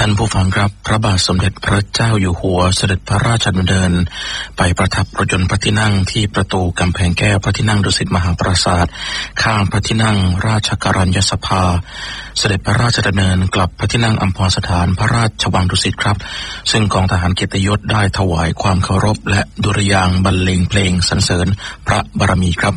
ท่านผู้ฟังครับพระบาทสมเด็จพระเจ้าอยู่หัวเสด็จพระราชดำเนินไปประทับรถยนต์พระที่นั่งที่ประตูกำแพงแก้วพระที่นั่งดุสิตมหาปราสาทข้างพระที่นั่งราชกัรัญญสภาเสด็จพระราชดำเนินกลับพระที่นั่งอัมพรสถานพระราชวังดุสิตครับซึ่งกองทหารเกียรติยศได้ถวายความเคารพและดุริยางค์บรรเลงเพลงสรรเสริญพระบารมีครับ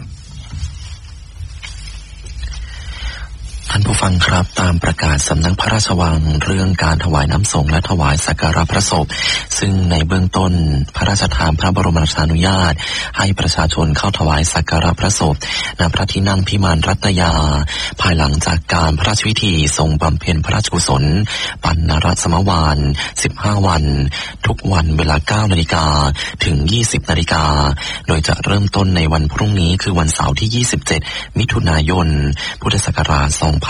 ท่านผู้ฟังครับตามประกาศสำนักพระราชวังเรื่องการถวายน้ำสงฆ์และถวายสักการะพระศพซึ่งในเบื้องต้นพระราชทานพระบรมราชานุญาตให้ประชาชนเข้าถวายสักการะพระศพณพระที่นั่งพิมานรัตยาภายหลังจากการพระราชพิธีทรงบำเพ็ญพระราชกุศลปัณณรสมวาล15วันทุกวันเวลา 9 นาฬิกาถึง 20 นาฬิกาโดยจะเริ่มต้นในวันพรุ่งนี้คือวันเสาร์ที่ 27 มิถุนายนพุทธศักราช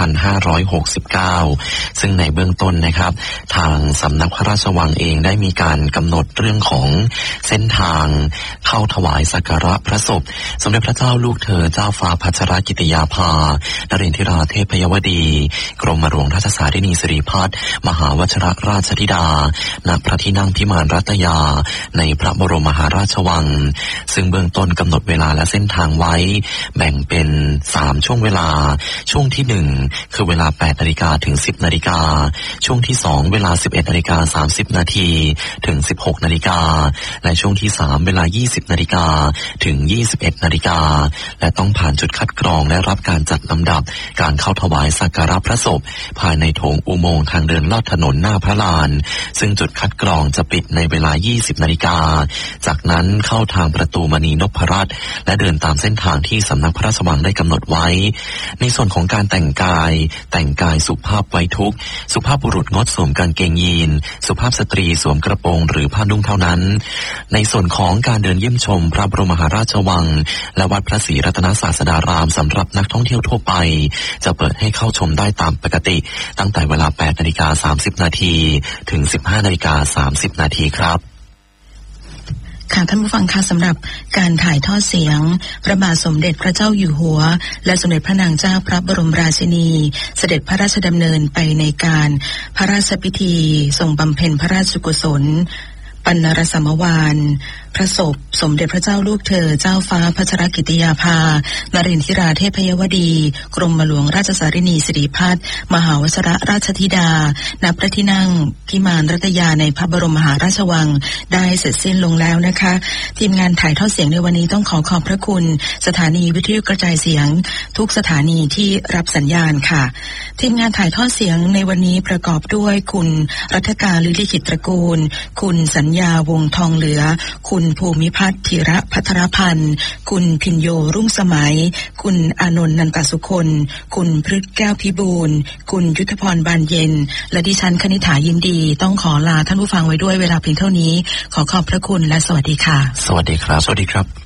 2569ซึ่งในเบื้องต้นนะครับทางสำนักพระราชวังเองได้มีการกำหนดเรื่องของเส้นทางเข้าถวายสักการะพระศพสมเด็จพระเจ้าลูกเธอเจ้าฟ้าพัชรกิติยาภานเรนทิราเทพยวดีกรมหลวงราชสารินีสิริพัฒน์มหาวชิรราชธิดาณพระที่นั่งพิมานรัตยาในพระบรมมหาราชวังซึ่งเบื้องต้นกำหนดเวลาและเส้นทางไว้แบ่งเป็น3ช่วงเวลาช่วงที่1คือเวลา 8 นาฬิกาถึง 10 นาฬิกาช่วงที่2เวลา 11 นาฬิกา 30 นาทีถึง 16 นาฬิกาและช่วงที่3เวลา 20 นาฬิกาถึง 21 นาฬิกาและต้องผ่านจุดคัดกรองและรับการจัดลำดับการเข้าถวายสักการะพระศพภายในโถงอุโมงค์ทางเดินลอดถนนหน้าพระลานซึ่งจุดคัดกรองจะปิดในเวลา 20 นาฬิกาจากนั้นเข้าทางประตูมณีนพรัตน์และเดินตามเส้นทางที่สำนักพระราชวังได้กำหนดไว้ในส่วนของการแต่งกายสุภาพไว้ทุกข์สุภาพบุรุษงดสวมกางเกงยีนสุภาพสตรีสวมกระโปรงหรือผ้านุ่งเท่านั้นในส่วนของการเดินเยี่ยมชมพระบรมมหาราชวังและวัดพระศรีรัตนศาสดารามสำหรับนักท่องเที่ยวทั่วไปจะเปิดให้เข้าชมได้ตามปกติตั้งแต่เวลา 8 นาฬิกา 30 นาทีถึง 15 นาฬิกา 30 นาทีครับค่ะท่านผู้ฟังคะสำหรับการถ่ายทอดเสียงพระบาทสมเด็จพระเจ้าอยู่หัวและสมเด็จพระนางเจ้าพระบรมราชินีเสด็จพระราชดำเนินไปในการพระราชพิธีทรงบำเพ็ญพระราชกุศลปัณณรสมวาลพระศพสมเด็จพระเจ้าลูกเธอเจ้าฟ้าพัชรกิติยาภานเรนทิราเทพยวดีกรมหลวงราชสารินีสิริพัฒน์มหาวชิรราชธิดาณพระที่นั่งพิมานรัตยาในพระบรมมหาราชวังได้เสร็จสิ้นลงแล้วนะคะทีมงานถ่ายทอดเสียงในวันนี้ต้องขอบพระคุณสถานีวิทยุกระจายเสียงทุกสถานีที่รับสัญญาณค่ะทีมงานถ่ายทอดเสียงในวันนี้ประกอบด้วยคุณรัฐการลิขิตตระกูลคุณสัญญาวงทองเหลือคุณภูมิพัฒน์ธีระพัทรพันธ์คุณพิญโยรุ่งสมัยคุณอานนท์นันตสุคนคุณพฤกษ์แก้วพิบูลคุณยุทธพรบานเย็นและดิฉันคณิษฐายินดีต้องขอลาท่านผู้ฟังไว้ด้วยเวลาเพียงเท่านี้ขอขอบพระคุณและสวัสดีค่ะสวัสดีครับ